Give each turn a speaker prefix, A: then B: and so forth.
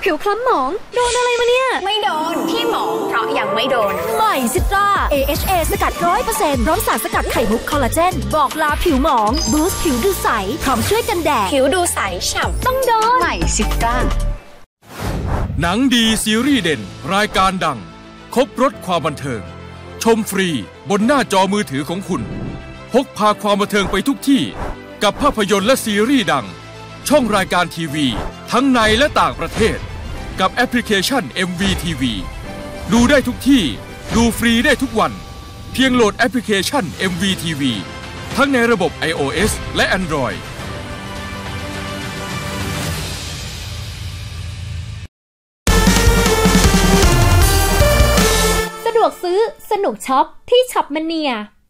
A: ผิวคล้ำหมองโดนอะไรมาเนี่ย
B: ไม่โดนที่หมองเพราะยังไม่โดน
C: ใหม่ซิตรา AHA สกัด 100% พร้อมสารสกัดไข่มุกคอลลาเจนบอกลาผิวหมองบูสต์ผิวดูใสพร้อมช่วยกันแดด
B: ผิวดูใสฉ่ำ
A: ต้องโดน
B: ใหม่ซิตรา
D: หนังดีซีรีส์เด่นรายการดังครบรสความบันเทิงชมฟรีบนหน้าจอมือถือของคุณพกพาความบันเทิงไปทุกที่กับภาพยนตร์และซีรีส์ดังช่องรายการทีวีทั้งในและต่างประเทศกับแอปพลิเคชัน MVTV ดูได้ทุกที่ดูฟรีได้ทุกวันเพียงโหลดแอปพลิเคชัน MVTV ทั้งในระบบ iOS และ Android
A: สะดวกซื้อสนุกช็อปที่ช็อปมเนีย